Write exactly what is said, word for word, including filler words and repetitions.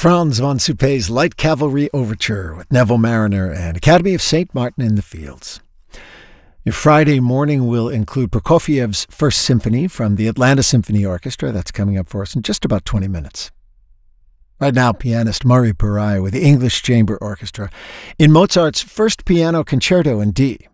Franz von Suppé's Light Cavalry Overture with Neville Mariner and Academy of Saint Martin in the Fields. Your Friday morning will include Prokofiev's First Symphony from the Atlanta Symphony Orchestra. That's coming up for us in just about twenty minutes. Right now, pianist Murray Pariah with the English Chamber Orchestra in Mozart's First Piano Concerto in D.